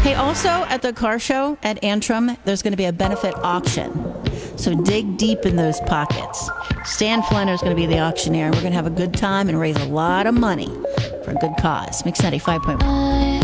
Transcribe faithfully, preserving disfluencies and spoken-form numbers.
Hey, also at the car show at Antrim, there's going to be a benefit auction. So dig deep in those pockets. Stan Flanner is going to be the auctioneer, and we're going to have a good time and raise a lot of money for a good cause. Mix ninety-five point one.